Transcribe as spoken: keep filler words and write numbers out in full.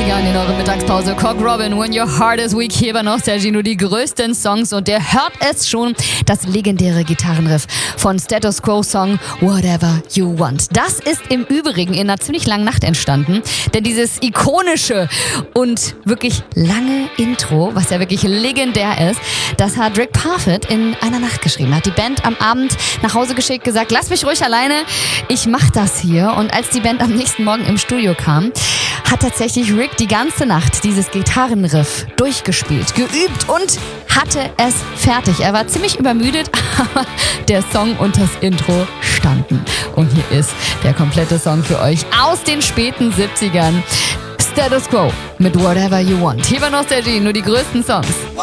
siebzigern in eurer Mittagspause. Cock Robin, When Your Heart Is Weak. Hier bei Nostalgie nur die größten Songs und ihr hört es schon, das legendäre Gitarrenriff von Status Quo Song Whatever You Want. Das ist im Übrigen in einer ziemlich langen Nacht entstanden, denn dieses ikonische und wirklich lange Intro, was ja wirklich legendär ist, das hat Rick Parfitt in einer Nacht geschrieben. Er hat die Band am Abend nach Hause geschickt, gesagt, lass mich ruhig alleine, ich mach das hier. Und als die Band am nächsten Morgen im Studio kam, hat tatsächlich Rick die ganze Nacht dieses Gitarrenriff durchgespielt, geübt und hatte es fertig. Er war ziemlich übermüdet, aber der Song und das Intro standen. Und hier ist der komplette Song für euch aus den späten siebzigern. Status Quo mit Whatever You Want. Hier bei Nostalgie nur die größten Songs.